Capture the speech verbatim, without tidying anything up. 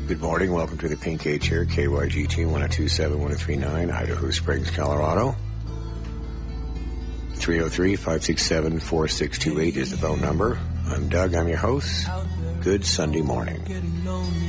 Good morning. Welcome to the Pink Age here, K Y G T one oh two seven, one oh three nine, Idaho Springs, Colorado. three oh three, five six seven, four six two eight is the phone number. I'm Doug. I'm your host. Good Sunday morning.